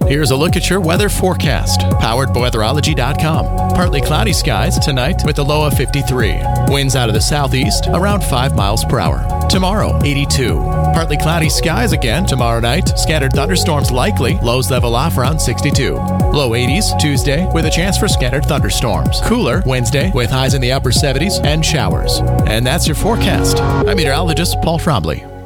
Here's a look at your weather forecast, powered by weatherology.com. Partly cloudy skies tonight with a low of 53. Winds out of the southeast around 5 miles per hour. Tomorrow, 82. Partly cloudy skies again tomorrow night. Scattered thunderstorms likely. Lows level off around 62. Low 80s Tuesday with a chance for scattered thunderstorms. Cooler Wednesday with highs in the upper 70s and showers. And that's your forecast. I'm meteorologist Paul Frombley.